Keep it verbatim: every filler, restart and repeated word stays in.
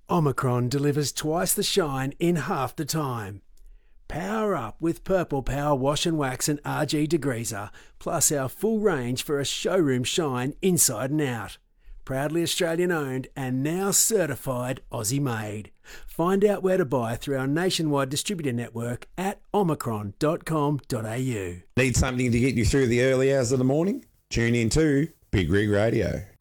Omicron delivers twice the shine in half the time. Power up with Purple Power Wash and Wax and R G Degreaser, plus our full range for a showroom shine inside and out. Proudly Australian owned and now certified Aussie made. Find out where to buy through our nationwide distributor network at omicron dot com dot a u. Need something to get you through the early hours of the morning? Tune in to Big Rig Radio.